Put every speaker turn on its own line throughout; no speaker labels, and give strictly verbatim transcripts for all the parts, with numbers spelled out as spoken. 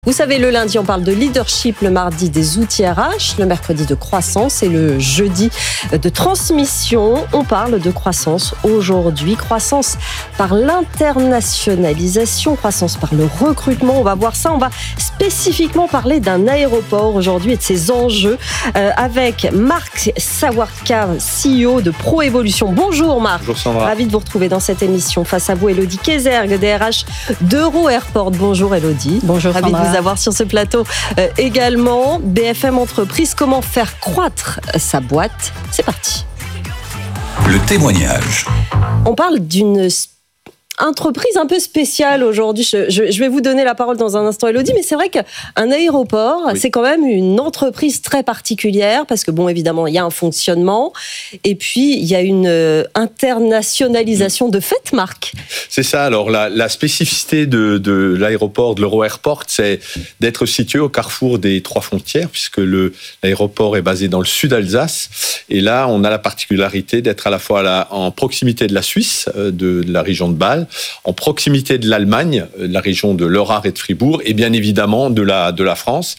Vous savez, le lundi, on parle de leadership, le mardi des outils R H, le mercredi de croissance et le jeudi de transmission. On parle de croissance aujourd'hui. Croissance par l'internationalisation, croissance par le recrutement. On va voir ça. On va spécifiquement parler d'un aéroport aujourd'hui et de ses enjeux euh, avec Marc Sawarka, C E O de ProEvolution. Bonjour Marc.
Bonjour Sandra.
Ravi de vous retrouver dans cette émission. Face à vous, Élodie Kézergue, D R H d'EuroAirport. Bonjour Élodie.
Bonjour
Ravi
Sandra.
de vous avoir sur ce plateau euh, également. B F M Entreprise, comment faire croître sa boîte? C'est parti.
Le témoignage.
On parle d'une entreprise un peu spéciale aujourd'hui. Je, je, je vais vous donner la parole dans un instant, Élodie, mais c'est vrai qu'un aéroport, oui. c'est quand même une entreprise très particulière parce que, bon, évidemment, il y a un fonctionnement et puis il y a une internationalisation de fait, Marc.
C'est ça. Alors, la, la spécificité de, de l'aéroport, de l'EuroAirport, c'est d'être situé au carrefour des trois frontières puisque le, l'aéroport est basé dans le sud Alsace. Et là, on a la particularité d'être à la fois là, en proximité de la Suisse, de, de la région de Bâle, en proximité de l'Allemagne, de la région de l'Eurart et de Fribourg, et bien évidemment de la, de la France.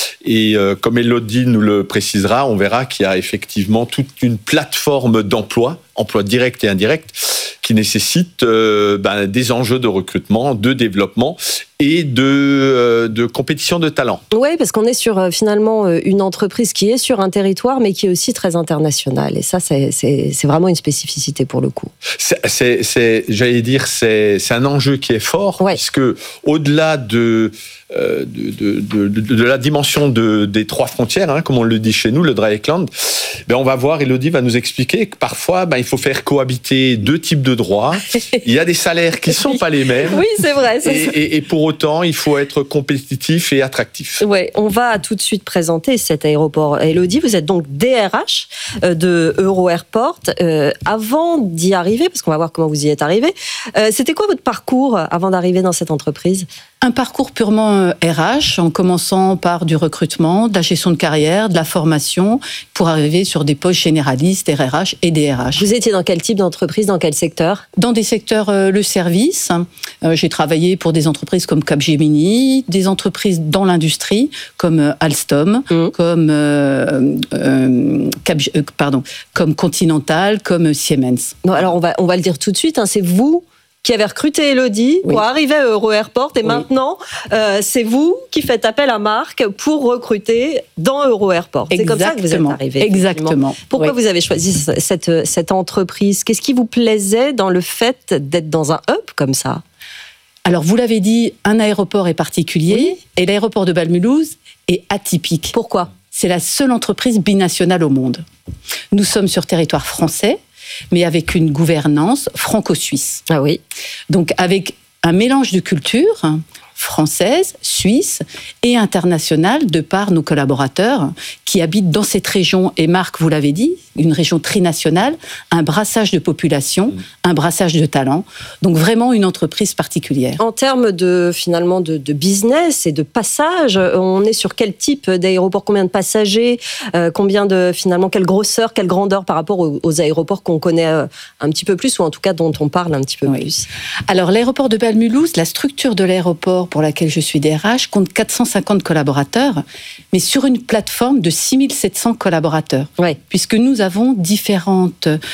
Et euh, comme Élodie nous le précisera, on verra qu'il y a effectivement toute une plateforme d'emploi, emploi direct et indirect, qui nécessite euh, ben, des enjeux de recrutement, de développement et de, euh, de compétition de talent.
Oui, parce qu'on est sur euh, finalement une entreprise qui est sur un territoire, mais qui est aussi très internationale. Et ça, c'est, c'est, c'est vraiment une spécificité pour le coup.
C'est, c'est, c'est, j'allais dire, c'est, c'est un enjeu qui est fort, ouais. puisque au-delà de... Euh, de, de, de, de la dimension de, des trois frontières, hein, comme on le dit chez nous, le Dreieckland, ben on va voir, Élodie va nous expliquer que parfois, ben, il faut faire cohabiter deux types de droits. Il y a des salaires qui ne sont pas les mêmes.
Oui, c'est vrai. C'est
et, et, et pour autant, il faut être compétitif et attractif.
Ouais, on va tout de suite présenter cet aéroport. Élodie, vous êtes donc D R H de EuroAirport. Euh, avant d'y arriver, parce qu'on va voir comment vous y êtes arrivé, euh, c'était quoi votre parcours avant d'arriver dans cette entreprise ?
Un parcours purement R H, en commençant par du recrutement, de la gestion de carrière, de la formation, pour arriver sur des postes généralistes, R R H et D R H.
Vous étiez dans quel type d'entreprise, dans quel secteur ?
Dans des secteurs, euh, le service. Euh, j'ai travaillé pour des entreprises comme Capgemini, des entreprises dans l'industrie, comme euh, Alstom, mmh. comme, euh, euh, Cap, euh, pardon, comme Continental, comme Siemens.
Bon, alors, on va, on va le dire tout de suite, hein, c'est vous qui avez recruté Élodie oui. pour arriver à EuroAirport et oui. maintenant euh, c'est vous qui faites appel à Marc pour recruter dans EuroAirport. C'est comme ça que vous êtes arrivé.
Exactement.
Pourquoi
oui.
vous avez choisi cette, cette entreprise ? Qu'est-ce qui vous plaisait dans le fait d'être dans un hub comme ça ?
Alors vous l'avez dit, un aéroport est particulier oui. et l'aéroport de Bâle-Mulhouse est atypique.
Pourquoi ?
C'est la seule entreprise binationale au monde. Nous sommes sur territoire français, mais avec une gouvernance franco-suisse.
Ah oui.
Donc avec un mélange de cultures française, suisse et internationale de par nos collaborateurs qui habitent dans cette région. Et Marc, vous l'avez dit, une région trinationale, un brassage de population, mmh. un brassage de talents. Donc vraiment une entreprise particulière.
En termes de finalement de, de business et de passage, on est sur quel type d'aéroport ? Combien de passagers ? euh, Combien de finalement quelle grosseur, quelle grandeur par rapport aux, aux aéroports qu'on connaît un petit peu plus ou en tout cas dont on parle un petit peu oui. plus ?
Alors l'aéroport de Bâle-Mulhouse, la structure de l'aéroport pour laquelle je suis D R H compte quatre cent cinquante collaborateurs, mais sur une plateforme de six mille sept cents collaborateurs.
Ouais.
Puisque nous avons différentes, euh,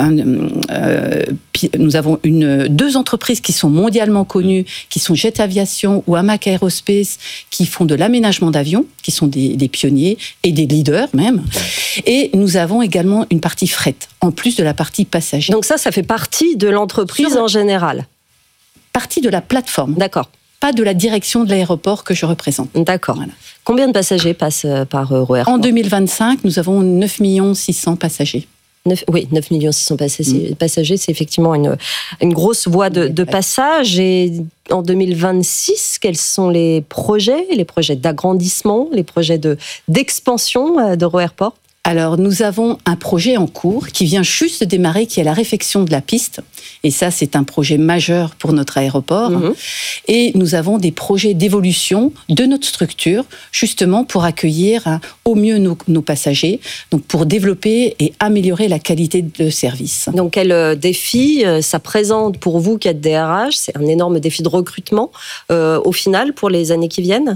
euh, nous avons une, deux entreprises qui sont mondialement connues, qui sont Jet Aviation ou Hamac Aerospace, qui font de l'aménagement d'avions, qui sont des, des pionniers et des leaders même. Et nous avons également une partie fret, en plus de la partie passager.
Donc ça, ça fait partie de l'entreprise sur en général ?
Partie de la plateforme.
D'accord.
Pas de la direction de l'aéroport que je représente.
D'accord. Voilà. Combien de passagers passent par EuroAirport ?
En deux mille vingt-cinq, nous avons neuf millions six cents passagers.
neuf, oui, neuf millions six cents passagers, passagers, c'est effectivement une, une grosse voie de, de passage. Et en deux mille vingt-six, quels sont les projets, les projets d'agrandissement, les projets de, d'expansion d'EuroAirport ?
Alors, nous avons un projet en cours qui vient juste de démarrer, qui est la réfection de la piste. Et ça, c'est un projet majeur pour notre aéroport. Mmh. Et nous avons des projets d'évolution de notre structure, justement pour accueillir hein, au mieux nos, nos passagers, donc pour développer et améliorer la qualité de service.
Donc, quel défi ça présente pour vous qui êtes D R H ? C'est un énorme défi de recrutement, euh, au final, pour les années qui viennent ?